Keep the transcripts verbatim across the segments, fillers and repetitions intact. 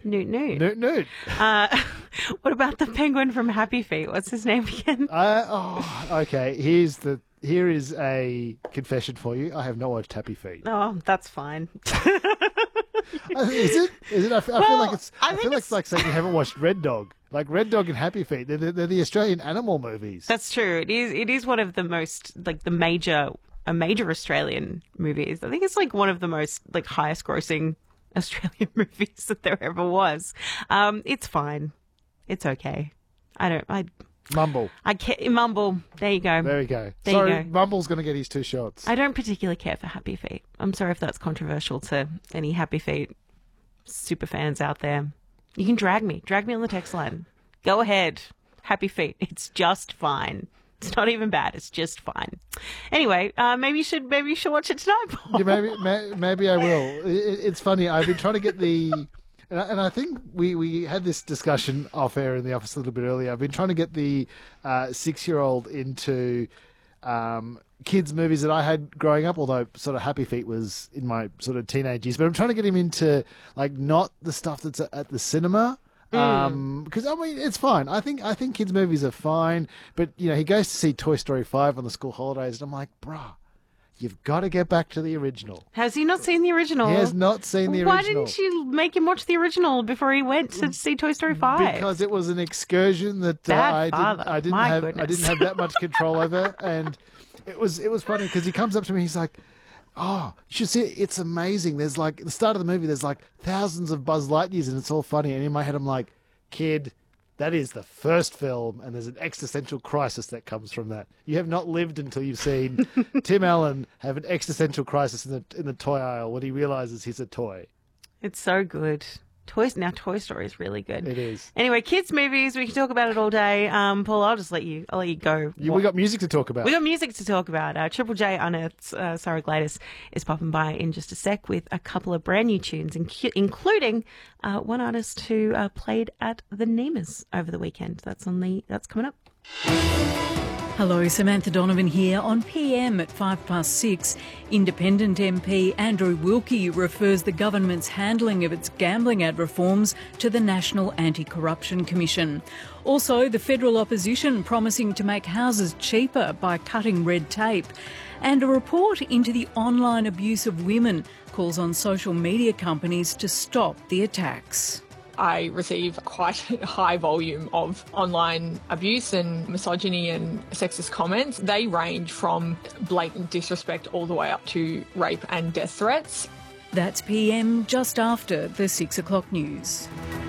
Newt Newt. Newt Newt. Uh, what about the penguin from Happy Feet? What's his name again? Uh, oh, okay. Here's the here is a confession for you. I have not watched Happy Feet. Oh, that's fine. Is it? Is it? I feel, I feel Well, like it's. I I, think feel like it's- it's like saying you haven't watched Red Dog. Like Red Dog and Happy Feet. They're, they're, they're the Australian animal movies. That's true. It is. It is one of the most like the major, a major Australian movies. I think it's like one of the most like highest grossing Australian movies that there ever was. Um, it's fine. It's okay. I don't. I. Mumble. I can't. Mumble. There you go. There we go. There you Sorry, go. Mumble's going to get his two shots. I don't particularly care for Happy Feet. I'm sorry if that's controversial to any Happy Feet super fans out there. You can drag me. Drag me on the text line. Go ahead. Happy Feet. It's just fine. It's not even bad. It's just fine. Anyway, uh, maybe you should maybe you should watch it tonight, Paul. Yeah, maybe, may, maybe I will. It, it's funny. I've been trying to get the, and I, and I think we, we had this discussion off air in the office a little bit earlier. I've been trying to get the uh, six-year-old into um, kids' movies that I had growing up, although sort of Happy Feet was in my sort of teenage years. But I'm trying to get him into, like, not the stuff that's at the cinema. Um, because I mean, it's fine. I think I think kids' movies are fine, but you know, he goes to see Toy Story five on the school holidays, and I'm like, bruh, you've got to get back to the original. Has he not seen the original? He has not seen the Why original. didn't you make him watch the original before he went to see Toy Story five? Because it was an excursion that uh, Bad I father. didn't, I didn't My have. I goodness. didn't have that much control over, and it was it was funny because he comes up to me, he's like, "Oh, you should see it. It's amazing. There's like at the start of the movie, there's like thousands of Buzz Lightyears, and it's all funny." And in my head, I'm like, "Kid, that is the first film, and there's an existential crisis that comes from that. You have not lived until you've seen Tim Allen have an existential crisis in the in the toy aisle when he realizes he's a toy." It's so good. Toys now. Toy Story is really good. It is. Anyway, kids' movies. We can talk about it all day. Um, Paul, I'll just let you. I'll let you go. You, we got music to talk about. We got music to talk about. Uh, Triple J Unearth's uh, Sarah Gladys is popping by in just a sec with a couple of brand new tunes, inc- including uh, one artist who uh, played at the Nemas over the weekend. That's on the. That's coming up. Hello, Samantha Donovan here. On P M at five past six, Independent M P Andrew Wilkie refers the government's handling of its gambling ad reforms to the National Anti-Corruption Commission. Also, the federal opposition promising to make houses cheaper by cutting red tape. And a report into the online abuse of women calls on social media companies to stop the attacks. I receive quite a high volume of online abuse and misogyny and sexist comments. They range from blatant disrespect all the way up to rape and death threats. That's P M just after the six o'clock news.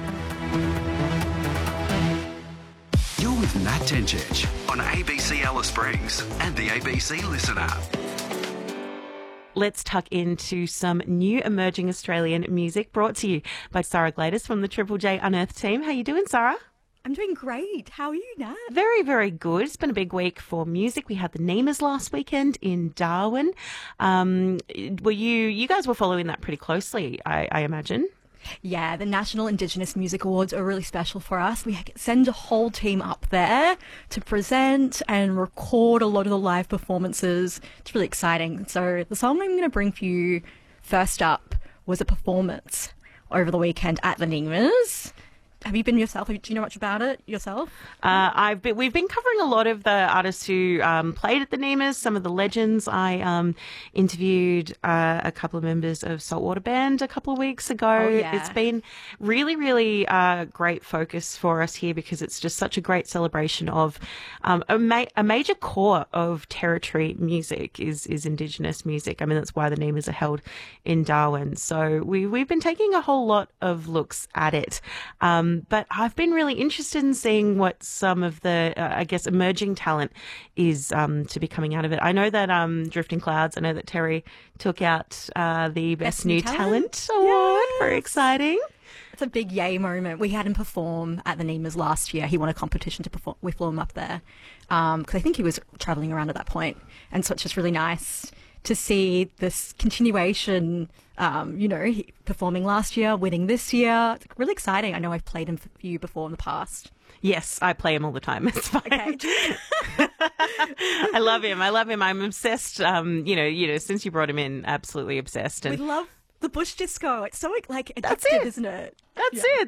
You're with Nat Tenchich on A B C Alice Springs and the A B C Listen app. Let's tuck into some new emerging Australian music brought to you by Sarah Gladys from the Triple J Unearthed team. How you doing, Sarah? I'm doing great. How are you, Nat? Very, very good. It's been a big week for music. We had the Nemas last weekend in Darwin. Um, were you, you guys were following that pretty closely, I, I imagine. Yeah, the National Indigenous Music Awards are really special for us. We send a whole team up there to present and record a lot of the live performances. It's really exciting. So the song I'm going to bring for you first up was a performance over the weekend at the Nemas. Have you been yourself? Do you know much about it yourself? Uh, I've been, we've been covering a lot of the artists who um, played at the Nemas, some of the legends. I um, interviewed uh, a couple of members of Saltwater Band a couple of weeks ago. Oh, yeah. It's been really, really uh, great focus for us here because it's just such a great celebration of um, a, ma- a major core of territory music is is Indigenous music. I mean, that's why the Nemas are held in Darwin. So we, we've been taking a whole lot of looks at it. Um, But I've been really interested in seeing what some of the, uh, I guess, emerging talent is um, to be coming out of it. I know that um, Drifting Clouds, I know that Terry took out uh, the Best, Best New New Talent, Talent. Award. Yes. Very exciting. It's a big yay moment. We had him perform at the Nemas last year. He won a competition to perform. We flew him up there because I think he was travelling around at that point. And so it's just really nice to see this continuation, um, you know, he, performing last year, winning this year. It's really exciting. I know I've played him for you before in the past. Yes, I play him all the time. It's fine. Okay. I love him. I love him. I'm obsessed. Um, you know, you know, since you brought him in, absolutely obsessed. We And love the bush disco. It's so like That's addictive, it. isn't it? that's Yeah. it.